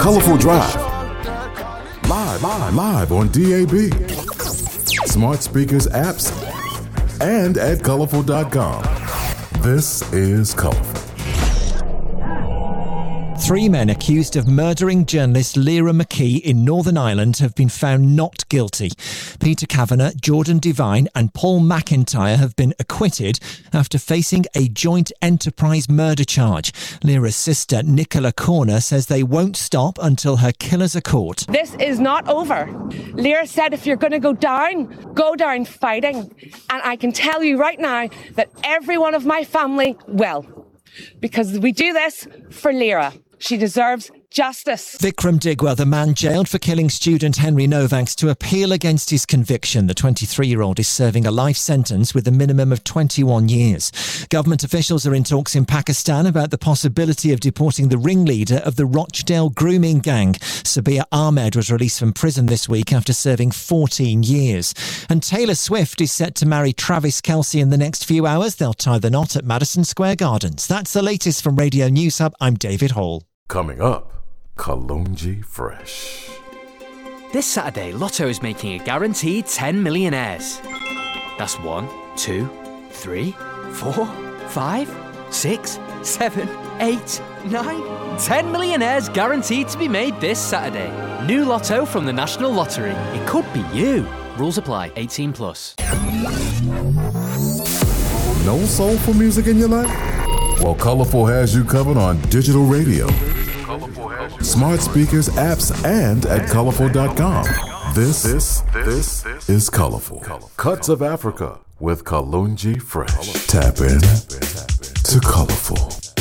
Colorful Drive. Live on DAB. Smart speakers, apps, and at colorful.com. This is Colorful. 3 men accused of murdering journalist Lyra McKee in Northern Ireland have been found not guilty. Peter Kavanagh, Jordan Devine and Paul McIntyre have been acquitted after facing a joint enterprise murder charge. Lyra's sister, Nicola Corner, says they won't stop until her killers are caught. This is not over. Lyra said if you're going to go down fighting. And I can tell you right now that every one of my family will. Because we do this for Lyra. She deserves justice. Vikram Digwa, the man jailed for killing student Henry Novak's, to appeal against his conviction. The 23-year-old is serving a life sentence with a minimum of 21 years. Government officials are in talks in Pakistan about the possibility of deporting the ringleader of the Rochdale grooming gang. Sabir Ahmed was released from prison this week after serving 14 years. And Taylor Swift is set to marry Travis Kelce in the next few hours. They'll tie the knot at Madison Square Gardens. That's the latest from Radio News Hub. I'm David Hall. Coming up, Kalonji Fresh. This Saturday, Lotto is making a guaranteed 10 millionaires. That's 1, 2, 3, 4, 5, 6, 7, 8, 9. 10 millionaires guaranteed to be made this Saturday. New Lotto from the National Lottery. It could be you. Rules apply. 18 plus. No soulful music in your life? Well, Colorful has you covered on digital radio, smart speakers, apps, and at colorful.com. This is Colorful. Cuts of Africa with Kalonji Fresh. Tap in to Colorful.